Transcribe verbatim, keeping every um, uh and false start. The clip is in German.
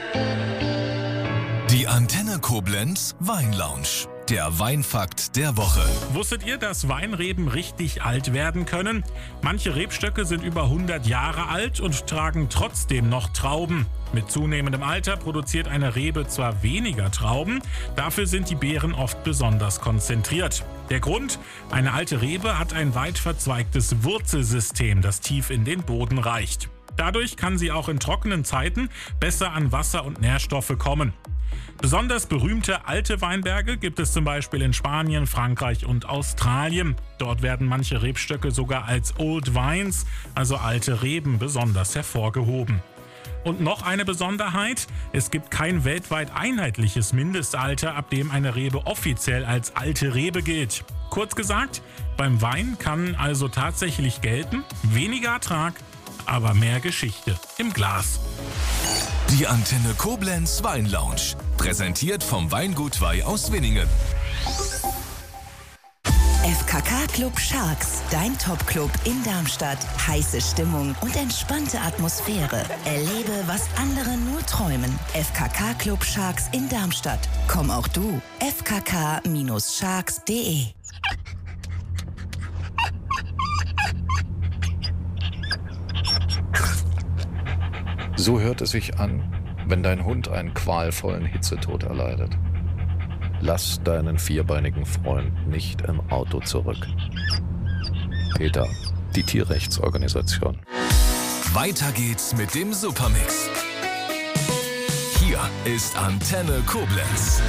Die Antenne Koblenz Weinlounge. Der Weinfakt der Woche. Wusstet ihr, dass Weinreben richtig alt werden können? Manche Rebstöcke sind über hundert Jahre alt und tragen trotzdem noch Trauben. Mit zunehmendem Alter produziert eine Rebe zwar weniger Trauben, dafür sind die Beeren oft besonders konzentriert. Der Grund? Eine alte Rebe hat ein weit verzweigtes Wurzelsystem, das tief in den Boden reicht. Dadurch kann sie auch in trockenen Zeiten besser an Wasser und Nährstoffe kommen. Besonders berühmte alte Weinberge gibt es zum Beispiel in Spanien, Frankreich und Australien. Dort werden manche Rebstöcke sogar als Old Vines, also alte Reben, besonders hervorgehoben. Und noch eine Besonderheit: Es gibt kein weltweit einheitliches Mindestalter, ab dem eine Rebe offiziell als alte Rebe gilt. Kurz gesagt, beim Wein kann also tatsächlich gelten: weniger Ertrag, aber mehr Geschichte im Glas. Die Antenne Koblenz Weinlounge. Präsentiert vom Weingut Wey aus Winningen. F K K Club Sharks, dein Top-Club in Darmstadt. Heiße Stimmung und entspannte Atmosphäre. Erlebe, was andere nur träumen. F K K Club Sharks in Darmstadt. Komm auch du. f k k Bindestrich sharks punkt de So hört es sich an, wenn dein Hund einen qualvollen Hitzetod erleidet. Lass deinen vierbeinigen Freund nicht im Auto zurück. PETA, die Tierrechtsorganisation. Weiter geht's mit dem Supermix. Hier ist Antenne Koblenz.